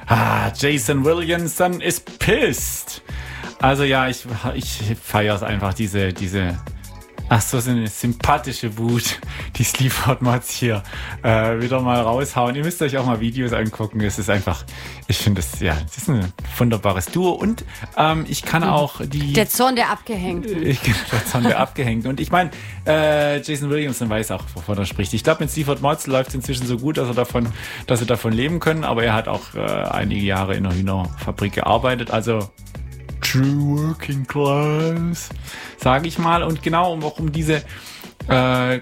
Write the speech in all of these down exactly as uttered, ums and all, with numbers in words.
Ah, Jason Williamson is pissed. Also ja, ich, ich feiere es einfach, diese, diese, ach so, so eine sympathische Wut, die Sleaford Mods hier äh, wieder mal raushauen. Ihr müsst euch auch mal Videos angucken. Es ist einfach, ich finde es, ja, es ist ein wunderbares Duo. Und ähm, ich kann auch die... Der Zorn der Abgehängten. Ich, der Zorn der Abgehängten. Und ich meine, äh, Jason Williamson weiß auch, wovon er spricht. Ich glaube, mit Sleaford Mods läuft es inzwischen so gut, dass er davon, dass sie davon leben können. Aber er hat auch äh, einige Jahre in einer Hühnerfabrik gearbeitet. Also True Working Class, sage ich mal. Und genau um, auch um diese äh,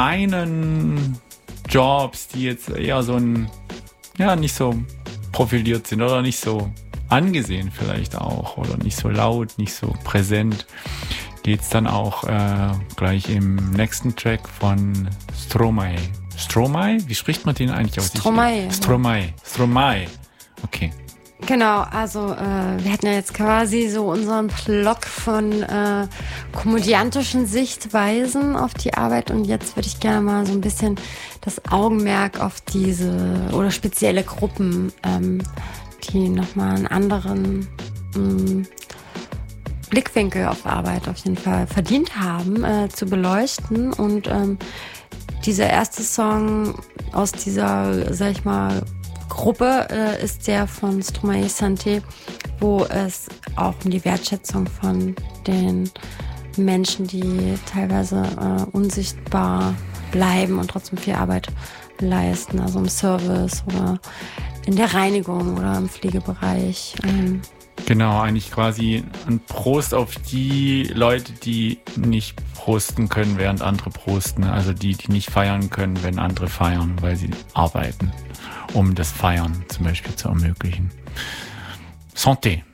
kleinen Jobs, die jetzt eher so ein, ja, nicht so profiliert sind oder nicht so angesehen vielleicht auch oder nicht so laut, nicht so präsent, geht's dann auch äh, gleich im nächsten Track von Stromae. Stromae? Wie spricht man den eigentlich aus? Stromae. Stromae. Stromae. Okay. Genau, also äh, wir hatten ja jetzt quasi so unseren Block von äh, komödiantischen Sichtweisen auf die Arbeit und jetzt würde ich gerne mal so ein bisschen das Augenmerk auf diese oder spezielle Gruppen, ähm, die nochmal einen anderen ähm, Blickwinkel auf Arbeit auf jeden Fall verdient haben, äh, zu beleuchten. Und ähm, dieser erste Song aus dieser, sag ich mal, Gruppe äh, ist der von Stromae Santé, wo es auch um die Wertschätzung von den Menschen, die teilweise äh, unsichtbar bleiben und trotzdem viel Arbeit leisten, also im Service oder in der Reinigung oder im Pflegebereich. Ähm. Genau, eigentlich quasi ein Prost auf die Leute, die nicht prosten können, während andere prosten. Also die, die nicht feiern können, wenn andere feiern, weil sie arbeiten, um das Feiern zum Beispiel zu ermöglichen. Santé.